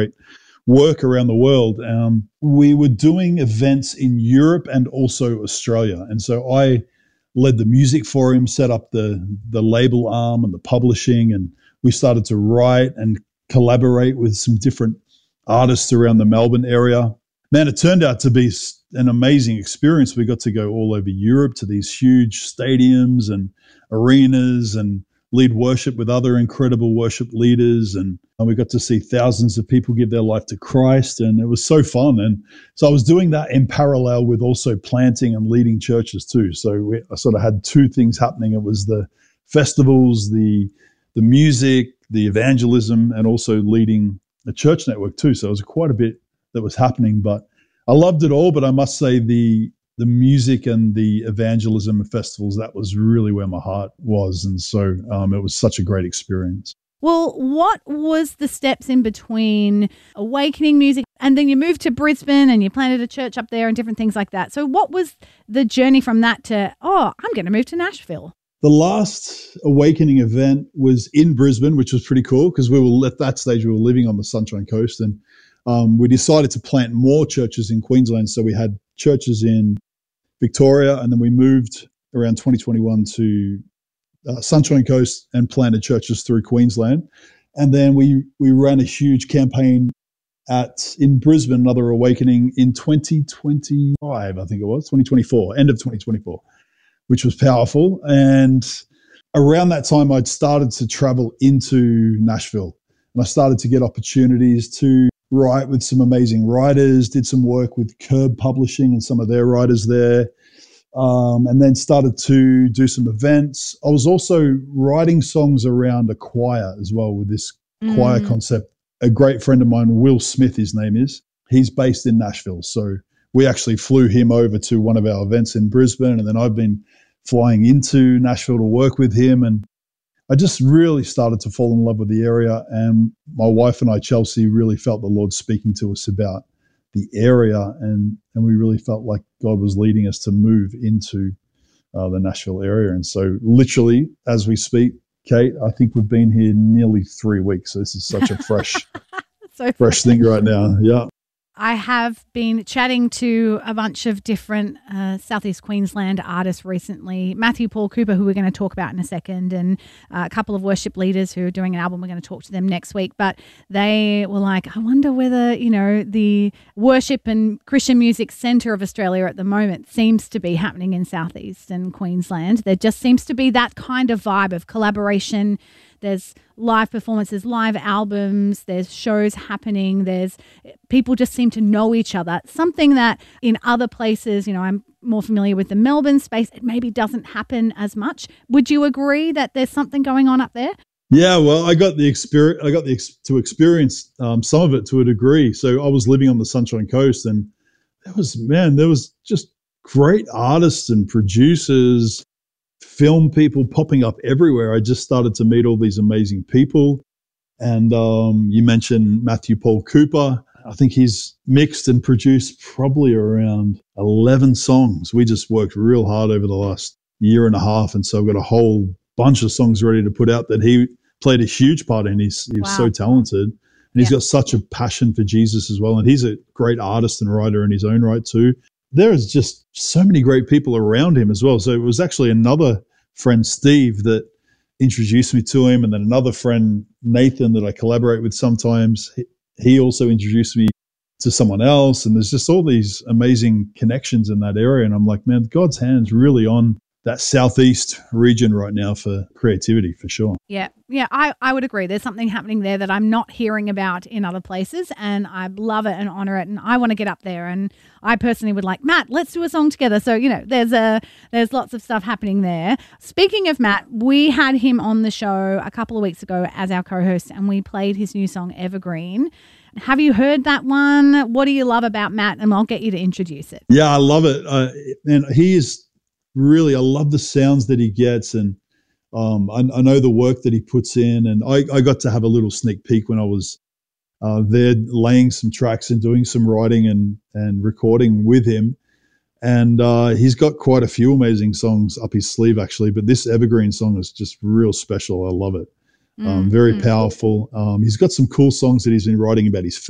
great work around the world. We were doing events in Europe and also Australia. And so I led the music for him, set up the label arm and the publishing, and we started to write and collaborate with some different artists around the Melbourne area. Man, it turned out to be an amazing experience. We got to go all over Europe to these huge stadiums and arenas and lead worship with other incredible worship leaders. And we got to see thousands of people give their life to Christ. And it was so fun. And so I was doing that in parallel with also planting and leading churches too. So I sort of had two things happening. It was the festivals, the music, the evangelism, and also leading a church network too. So it was quite a bit that was happening, but I loved it all. But I must say the music and the evangelism and festivals, that was really where my heart was. And so it was such a great experience. Well, what was the steps in between Awakening Music and then you moved to Brisbane and you planted a church up there and different things like that? So what was the journey from that to, I'm going to move to Nashville? The last Awakening event was in Brisbane, which was pretty cool because at that stage we were living on the Sunshine Coast, and we decided to plant more churches in Queensland. So we had churches in Victoria, and then we moved around 2021 to Sunshine Coast and planted churches through Queensland. And then we ran a huge campaign in Brisbane, another Awakening in 2025, I think it was, 2024, end of 2024, which was powerful. And around that time, I'd started to travel into Nashville, and I started to get opportunities to write with some amazing writers, did some work with Curb Publishing and some of their writers there, and then started to do some events. I was also writing songs around a choir as well with this choir concept. A great friend of mine, Will Smith, his name is, he's based in Nashville. So we actually flew him over to one of our events in Brisbane, and then I've been flying into Nashville to work with him. And I just really started to fall in love with the area, and my wife and I, Chelsea, really felt the Lord speaking to us about the area, and we really felt like God was leading us to move into the Nashville area. And so literally, as we speak, Kate, I think we've been here nearly 3 weeks. So this is such a fresh thing right now. Yeah. I have been chatting to a bunch of different Southeast Queensland artists recently. Matthew Paul Cooper, who we're going to talk about in a second, and a couple of worship leaders who are doing an album. We're going to talk to them next week. But they were like, I wonder whether, the worship and Christian music centre of Australia at the moment seems to be happening in Southeastern Queensland. There just seems to be that kind of vibe of collaboration. There's live performances, live albums, there's shows happening, there's people just seem to know each other. Something that in other places, I'm more familiar with the Melbourne space, it maybe doesn't happen as much. Would you agree that there's something going on up there? Yeah, well, I got to experience some of it to a degree. So I was living on the Sunshine Coast, and there was just great artists and producers, film people popping up everywhere. I just started to meet all these amazing people. And you mentioned Matthew Paul Cooper. I think he's mixed and produced probably around 11 songs. We just worked real hard over the last year and a half. And so I've got a whole bunch of songs ready to put out that he played a huge part in. He was so talented. And he's got such a passion for Jesus as well. And he's a great artist and writer in his own right too. There's just so many great people around him as well. So it was actually another friend, Steve, that introduced me to him. And then another friend, Nathan, that I collaborate with sometimes. He also introduced me to someone else. And there's just all these amazing connections in that area. And I'm like, man, God's hand's really on that Southeast region right now for creativity, for sure. Yeah, I would agree. There's something happening there that I'm not hearing about in other places, and I love it and honor it, and I want to get up there. And I personally would like, Matt, let's do a song together. So, there's lots of stuff happening there. Speaking of Matt, we had him on the show a couple of weeks ago as our co-host, and we played his new song, Evergreen. Have you heard that one? What do you love about Matt? And I'll get you to introduce it. Yeah, I love it. And he is really, I love the sounds that he gets, and I know the work that he puts in, and I got to have a little sneak peek when I was there laying some tracks and doing some writing and recording with him, and he's got quite a few amazing songs up his sleeve actually, but this Evergreen song is just real special. I love it. Very powerful. He's got some cool songs that he's been writing about his